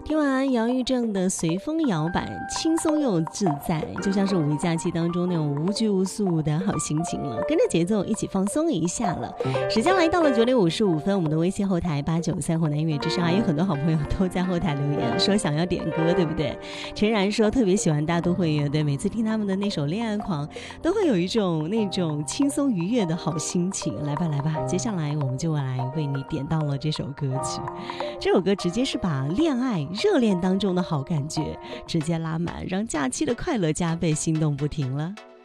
听完杨钰正的随风摇摆，轻松又自在，就像是五一假期当中那种无拘无束的好心情了，跟着节奏一起放松一下了。时间来到了9点55分，我们的微信后台893湖南音乐之声还有很多好朋友都在后台留言说想要点歌，对不对？陈然说特别喜欢大都会乐队，每次听他们的那首《恋爱狂》都会有一种那种轻松愉悦的好心情。来吧来吧，接下来我们就来为你点到了这首歌曲。这首歌直接是把恋爱热恋当中的好感觉直接拉满，让假期的快乐加倍，心动不停了。